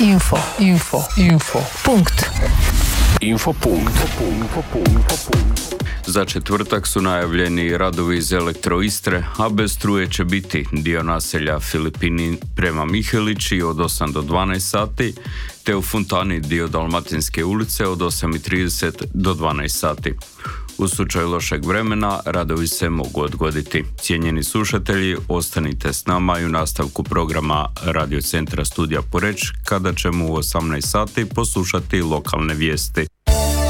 Infopunkt. Za četvrtak su najavljeni radovi iz Elektroistre, a bez struje će biti dio naselja Filipini prema Mihelići od 8 do 12 sati, te u Fontani dio Dalmatinske ulice od 8:30 do 12 sati. U slučaju lošeg vremena radovi se mogu odgoditi. Cijenjeni slušatelji, ostanite s nama i u nastavku programa Radio Centra Studija Poreč, kada ćemo u 18 sati poslušati lokalne vijesti.